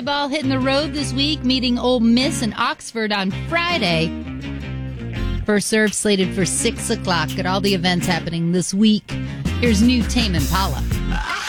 Ball hitting the road this week, meeting Ole Miss and Oxford on Friday. First serve slated for 6 o'clock at all the events happening this week. Here's new Tame Impala.